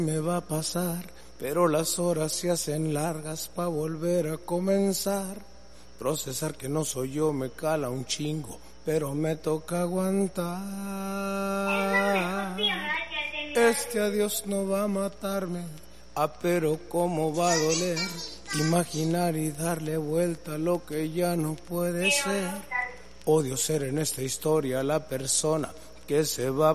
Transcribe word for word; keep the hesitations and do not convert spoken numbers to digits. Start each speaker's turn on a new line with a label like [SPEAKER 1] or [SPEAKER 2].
[SPEAKER 1] Me va a pasar, pero las horas se hacen largas pa' volver a comenzar. Procesar que no soy yo me cala un chingo, pero me toca aguantar. Este adiós no va a matarme, ah, pero cómo va a doler. Imaginar y darle vuelta a lo que ya no puede ser. Odio ser en esta historia la persona que se va